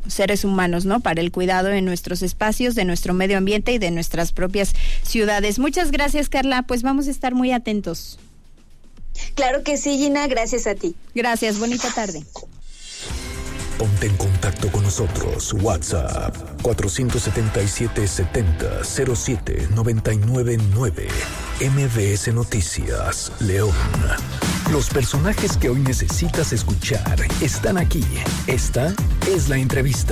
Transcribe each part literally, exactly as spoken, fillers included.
seres humanos, ¿no? Para el cuidado de nuestros espacios, de nuestro medio ambiente y de nuestras propias ciudades. Muchas gracias, Carla, pues vamos a estar muy atentos. Claro que sí, Gina, gracias a ti. Gracias, bonita tarde. Ponte en contacto con nosotros. WhatsApp cuatro siete siete, setenta, cero siete, noventa y nueve nueve. M V S Noticias, León. Los personajes que hoy necesitas escuchar están aquí. Esta es la entrevista.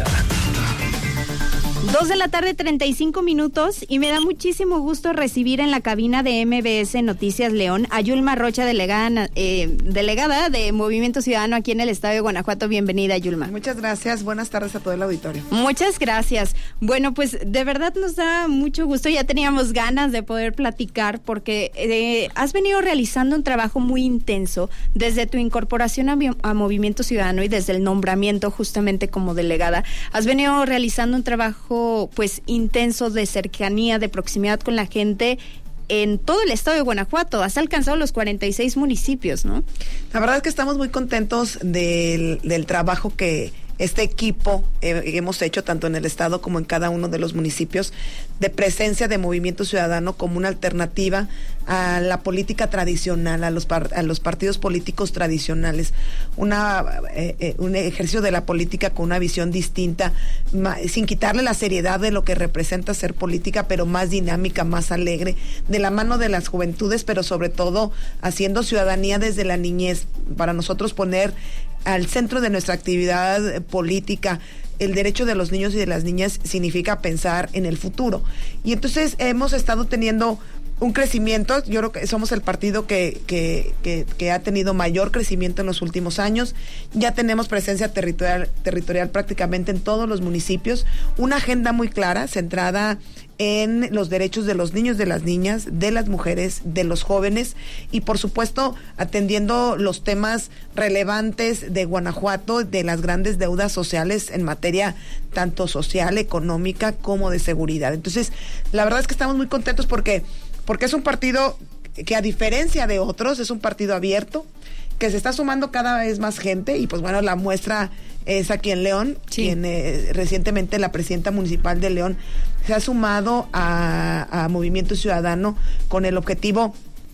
Dos de la tarde, treinta y cinco minutos, y me da muchísimo gusto recibir en la cabina de M V S Noticias León a Yulma Rocha, delegada, eh, delegada de Movimiento Ciudadano aquí en el estado de Guanajuato. Bienvenida, Yulma. Muchas gracias, buenas tardes a todo el auditorio. Muchas gracias. Bueno, pues de verdad nos da mucho gusto, ya teníamos ganas de poder platicar porque eh, has venido realizando un trabajo muy intenso desde tu incorporación a, a Movimiento Ciudadano y desde el nombramiento justamente como delegada. Has venido realizando un trabajo pues intenso de cercanía, de proximidad con la gente en todo el estado de Guanajuato. Has alcanzado los cuarenta y seis municipios, ¿no? La verdad es que estamos muy contentos del, del trabajo que este equipo eh, hemos hecho tanto en el estado como en cada uno de los municipios, de presencia de Movimiento Ciudadano como una alternativa a la política tradicional, a los par, a los partidos políticos tradicionales, una eh, eh, un ejercicio de la política con una visión distinta, ma, sin quitarle la seriedad de lo que representa ser política, pero más dinámica, más alegre, de la mano de las juventudes, pero sobre todo haciendo ciudadanía desde la niñez, para nosotros poner al centro de nuestra actividad política el derecho de los niños y de las niñas significa pensar en el futuro. Y entonces hemos estado teniendo un crecimiento, yo creo que somos el partido que, que, que, que ha tenido mayor crecimiento en los últimos años. Ya tenemos presencia territorial, territorial prácticamente en todos los municipios, una agenda muy clara, centrada en los derechos de los niños, de las niñas, de las mujeres, de los jóvenes y por supuesto atendiendo los temas relevantes de Guanajuato, de las grandes deudas sociales en materia tanto social, económica como de seguridad. Entonces, la verdad es que estamos muy contentos porque porque es un partido que, a diferencia de otros, es un partido abierto, que se está sumando cada vez más gente, y pues bueno, la muestra es aquí en León, sí. quien eh, recientemente la presidenta municipal de León se ha sumado a, a Movimiento Ciudadano con el objetivo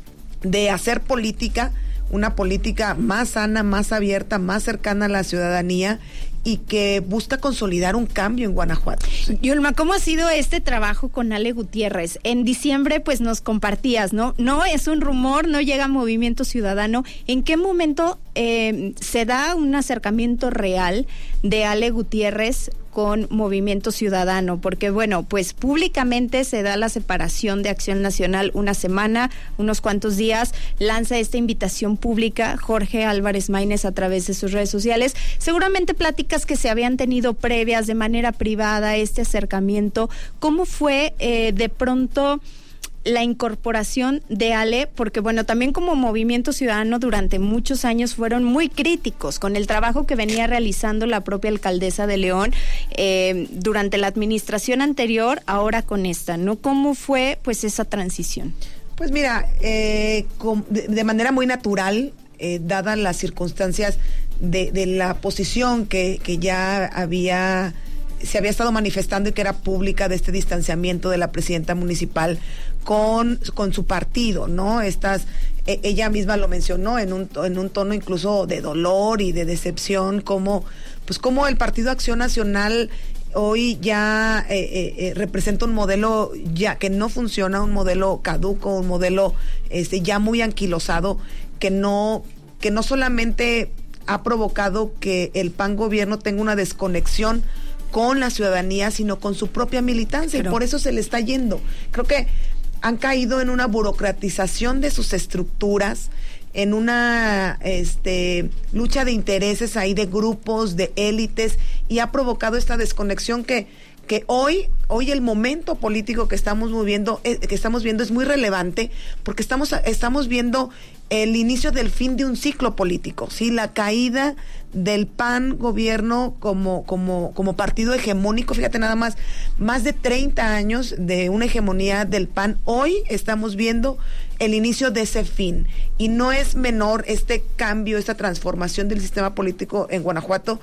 de hacer política, una política más sana, más abierta, más cercana a la ciudadanía y que busca consolidar un cambio en Guanajuato. Sí. Yulma, ¿cómo ha sido este trabajo con Ale Gutiérrez? En diciembre pues nos compartías, ¿no? No es un rumor, no llega a Movimiento Ciudadano. ¿En qué momento eh, se da un acercamiento real de Ale Gutiérrez con Movimiento Ciudadano? Porque bueno, pues públicamente se da la separación de Acción Nacional una semana, unos cuantos días, lanza esta invitación pública Jorge Álvarez Maínez a través de sus redes sociales. Seguramente pláticas que se habían tenido previas de manera privada, este acercamiento. ¿Cómo fue eh, de pronto la incorporación de Ale? Porque bueno, también como Movimiento Ciudadano durante muchos años fueron muy críticos con el trabajo que venía realizando la propia alcaldesa de León eh, durante la administración anterior, ahora con esta, ¿no? ¿Cómo fue pues esa transición? Pues mira, eh, con, de, de manera muy natural, eh, dadas las circunstancias de, de la posición que, que ya había se había estado manifestando y que era pública, de este distanciamiento de la presidenta municipal con, con su partido, ¿no? Estas, eh, ella misma lo mencionó en un, en un tono incluso de dolor y de decepción, como, pues como el Partido Acción Nacional hoy ya eh, eh, eh, representa un modelo ya que no funciona, un modelo caduco, un modelo este ya muy anquilosado, que no, que no solamente ha provocado que el P A N gobierno tenga una desconexión con la ciudadanía, sino con su propia militancia, pero... y por eso se le está yendo. Creo que han caído en una burocratización de sus estructuras, en una este lucha de intereses ahí, de grupos, de élites, y ha provocado esta desconexión que que hoy hoy el momento político que estamos moviendo, eh, que estamos viendo es muy relevante, porque estamos estamos viendo el inicio del fin de un ciclo político, ¿sí? La caída del P A N gobierno como como como partido hegemónico. Fíjate nada más, más de treinta años de una hegemonía del P A N. Hoy estamos viendo el inicio de ese fin, y no es menor este cambio, esta transformación del sistema político en Guanajuato,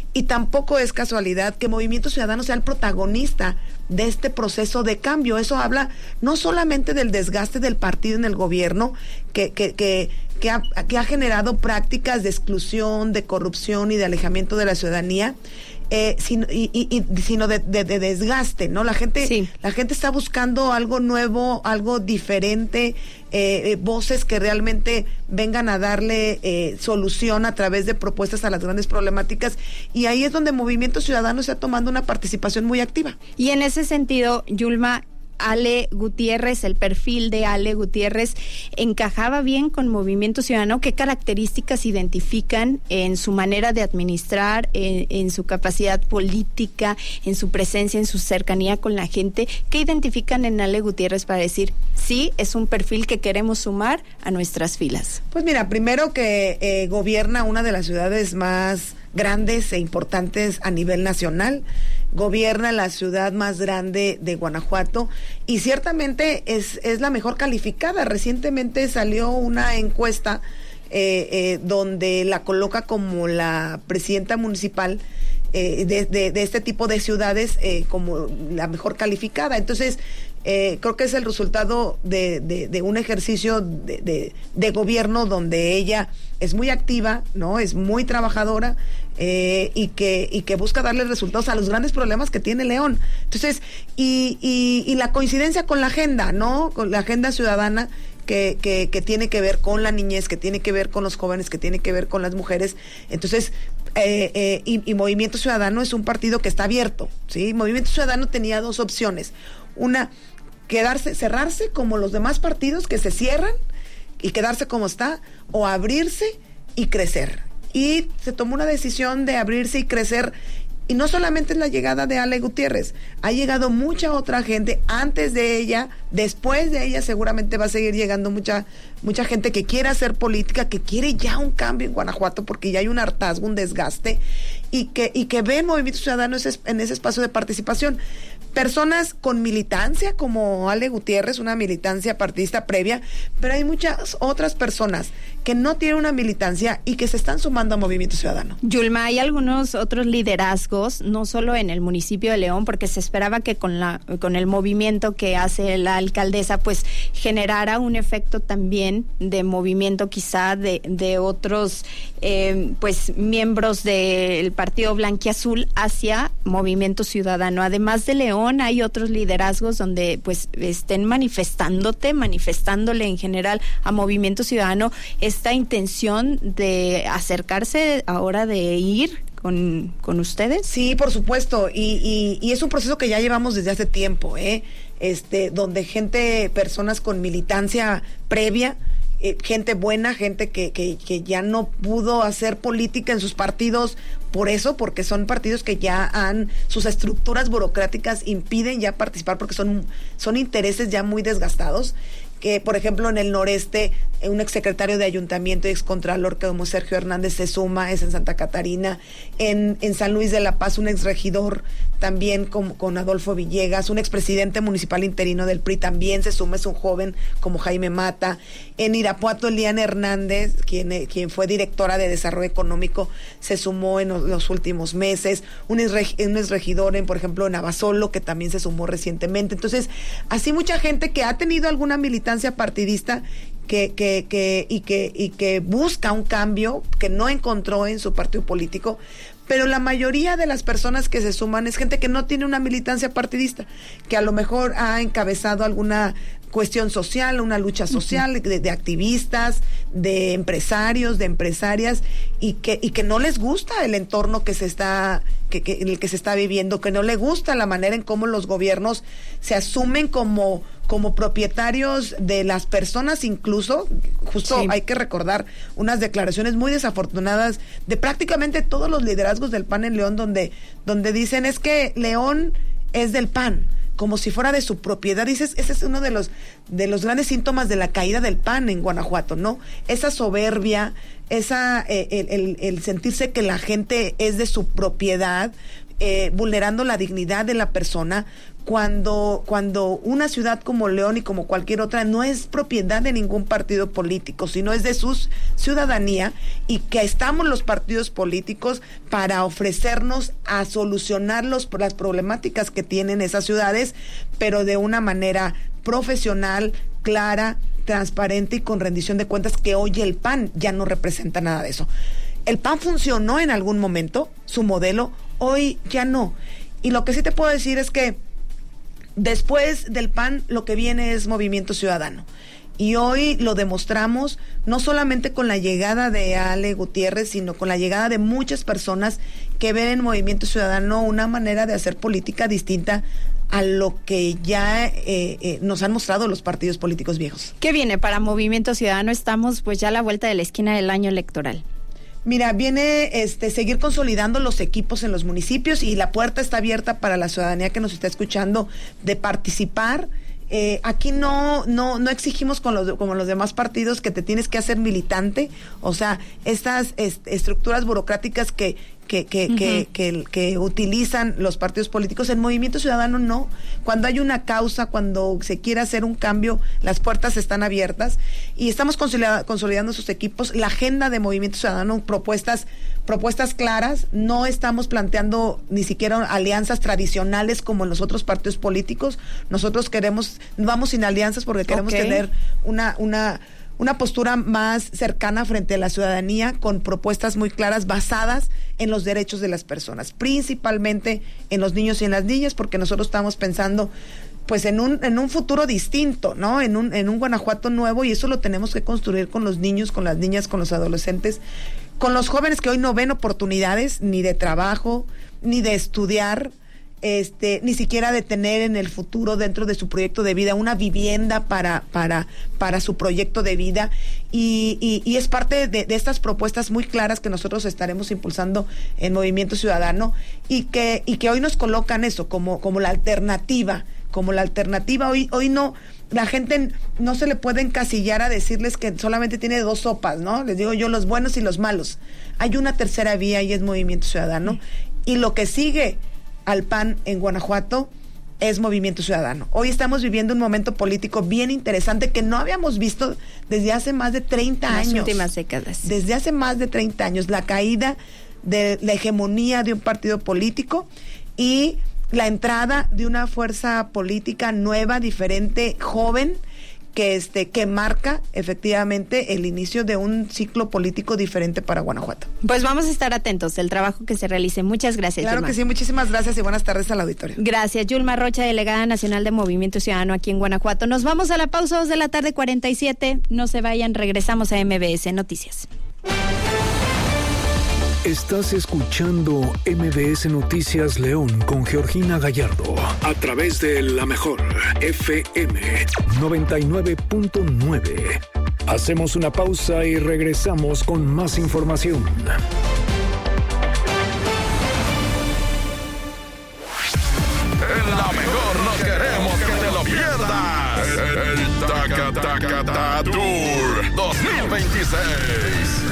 Y tampoco es casualidad que Movimiento Ciudadano sea el protagonista de este proceso de cambio. Eso habla no solamente del desgaste del partido en el gobierno, que, que, que, que, ha, que ha generado prácticas de exclusión, de corrupción y de alejamiento de la ciudadanía, Eh, sino, y, y, y, sino de, de, de desgaste, ¿no? La gente, sí. la gente está buscando algo nuevo, algo diferente, eh, eh, voces que realmente vengan a darle eh, solución a través de propuestas a las grandes problemáticas, y ahí es donde Movimiento Ciudadano está tomando una participación muy activa. Y en ese sentido, Yulma, Ale Gutiérrez, el perfil de Ale Gutiérrez, ¿encajaba bien con Movimiento Ciudadano? ¿Qué características identifican en su manera de administrar, en, en su capacidad política, en su presencia, en su cercanía con la gente? ¿Qué identifican en Ale Gutiérrez para decir, sí, es un perfil que queremos sumar a nuestras filas? Pues mira, primero que eh, gobierna una de las ciudades más grandes e importantes a nivel nacional, gobierna la ciudad más grande de Guanajuato y ciertamente es, es la mejor calificada. Recientemente salió una encuesta eh, eh, donde la coloca como la presidenta municipal eh, de, de, de este tipo de ciudades eh, como la mejor calificada. Entonces, Eh, creo que es el resultado de, de, de un ejercicio de, de, de gobierno donde ella es muy activa, ¿no? Es muy trabajadora eh, y que y que busca darle resultados a los grandes problemas que tiene León. Entonces, y, y, y la coincidencia con la agenda, ¿no? Con la agenda ciudadana que, que, que tiene que ver con la niñez, que tiene que ver con los jóvenes, que tiene que ver con las mujeres. Entonces, eh, eh, y, y Movimiento Ciudadano es un partido que está abierto, ¿sí? Movimiento Ciudadano tenía dos opciones. Una, quedarse, cerrarse como los demás partidos que se cierran y quedarse como está, o abrirse y crecer. Y se tomó una decisión de abrirse y crecer, y no solamente es la llegada de Ale Gutiérrez, ha llegado mucha otra gente antes de ella, después de ella seguramente va a seguir llegando mucha mucha gente que quiere hacer política, que quiere ya un cambio en Guanajuato, porque ya hay un hartazgo, un desgaste, y que, y que ve Movimiento Ciudadano en ese espacio de participación. Personas con militancia como Ale Gutiérrez, una militancia partidista previa, pero hay muchas otras personas que no tienen una militancia y que se están sumando a Movimiento Ciudadano. Yulma, hay algunos otros liderazgos, no solo en el municipio de León, porque se esperaba que con la con el movimiento que hace la alcaldesa, pues generara un efecto también de movimiento quizá de, de otros eh, pues miembros del partido blanquiazul hacia Movimiento Ciudadano. Además de León, hay otros liderazgos donde pues estén manifestándote, manifestándole en general a Movimiento Ciudadano esta intención de acercarse ahora, de ir con, con ustedes. Sí, por supuesto, y, y, y es un proceso que ya llevamos desde hace tiempo, ¿eh? Este, donde gente, personas con militancia previa, Eh, gente buena, gente que, que, que ya no pudo hacer política en sus partidos, por eso, porque son partidos que ya han, sus estructuras burocráticas impiden ya participar, porque son, son intereses ya muy desgastados, que por ejemplo en el noreste, un exsecretario de ayuntamiento y excontralor como Sergio Hernández se suma, es en Santa Catarina, en, en San Luis de la Paz un exregidor también con, con Adolfo Villegas, un expresidente municipal interino del P R I también se suma, es un joven como Jaime Mata, en Irapuato Eliana Hernández, quien, quien fue directora de Desarrollo Económico, se sumó en los, los últimos meses, un, exreg, un exregidor en, por ejemplo, en Abasolo, que también se sumó recientemente. Entonces, así mucha gente que ha tenido alguna militancia partidista que, que, que, y que, y que busca un cambio que no encontró en su partido político, pero la mayoría de las personas que se suman es gente que no tiene una militancia partidista, que a lo mejor ha encabezado alguna cuestión social, una lucha social, uh-huh. de, de activistas, de empresarios, de empresarias, y que, y que no les gusta el entorno que se está, que, que, en el que se está viviendo, que no les gusta la manera en cómo los gobiernos se asumen como como propietarios de las personas, incluso, justo sí. Hay que recordar unas declaraciones muy desafortunadas de prácticamente todos los liderazgos del P A N en León, donde, donde dicen es que León es del P A N, como si fuera de su propiedad. Dices, ese es uno de los de los grandes síntomas de la caída del P A N en Guanajuato, ¿no? Esa soberbia, esa eh, el, el, el sentirse que la gente es de su propiedad, eh, vulnerando la dignidad de la persona, cuando, cuando una ciudad como León y como cualquier otra no es propiedad de ningún partido político, sino es de su ciudadanía, y que estamos los partidos políticos para ofrecernos a solucionar los, las problemáticas que tienen esas ciudades, pero de una manera profesional, clara, transparente y con rendición de cuentas, que hoy el P A N ya no representa nada de eso. El P A N funcionó en algún momento, su modelo, hoy ya no. Y lo que sí te puedo decir es que después del P A N lo que viene es Movimiento Ciudadano. Y hoy lo demostramos no solamente con la llegada de Ale Gutiérrez, sino con la llegada de muchas personas que ven en Movimiento Ciudadano una manera de hacer política distinta a lo que ya eh, eh, nos han mostrado los partidos políticos viejos. ¿Qué viene para Movimiento Ciudadano? Estamos pues ya a la vuelta de la esquina del año electoral. Mira, viene este seguir consolidando los equipos en los municipios, y la puerta está abierta para la ciudadanía que nos está escuchando de participar. Eh, aquí no no no exigimos con los como los demás partidos que te tienes que hacer militante, o sea, estas est- estructuras burocráticas que que que, uh-huh. que que que utilizan los partidos políticos. En Movimiento Ciudadano no. Cuando hay una causa, cuando se quiere hacer un cambio, las puertas están abiertas y estamos consolida- consolidando sus equipos. La agenda de Movimiento Ciudadano, propuestas propuestas claras. No estamos planteando ni siquiera alianzas tradicionales como en los otros partidos políticos. Nosotros queremos, vamos sin alianzas porque queremos okay. tener una una una postura más cercana frente a la ciudadanía, con propuestas muy claras basadas en los derechos de las personas, principalmente en los niños y en las niñas, porque nosotros estamos pensando pues en un en un futuro distinto, ¿no? En un en un Guanajuato nuevo, y eso lo tenemos que construir con los niños, con las niñas, con los adolescentes, con los jóvenes que hoy no ven oportunidades ni de trabajo, ni de estudiar, este, ni siquiera de tener en el futuro dentro de su proyecto de vida una vivienda para para para su proyecto de vida, y, y, y es parte de, de estas propuestas muy claras que nosotros estaremos impulsando en Movimiento Ciudadano, y que y que hoy nos colocan eso como como la alternativa, como la alternativa hoy hoy no. La gente no se le puede encasillar a decirles que solamente tiene dos sopas, ¿no? Les digo yo, los buenos y los malos. Hay una tercera vía, y es Movimiento Ciudadano, y lo que sigue al P A N en Guanajuato es Movimiento Ciudadano. Hoy estamos viviendo un momento político bien interesante que no habíamos visto desde hace más de treinta años. Las últimas décadas. Desde hace más de treinta años, la caída de la hegemonía de un partido político y la entrada de una fuerza política nueva, diferente, joven, que este que marca efectivamente el inicio de un ciclo político diferente para Guanajuato. Pues vamos a estar atentos del trabajo que se realice. Muchas gracias, Claro Yulma. que sí, muchísimas gracias y buenas tardes al auditorio. Gracias, Yulma Rocha, delegada nacional de Movimiento Ciudadano aquí en Guanajuato. Nos vamos a la pausa, dos de la tarde, cuarenta y siete. No se vayan, regresamos a M B S Noticias. Estás escuchando M B S Noticias León con Georgina Gallardo a través de La Mejor F M noventa y nueve punto nueve. Hacemos una pausa y regresamos con más información. En La Mejor no queremos que te lo pierdas. El, el Taca Taca Ta Tour dos mil veintiséis.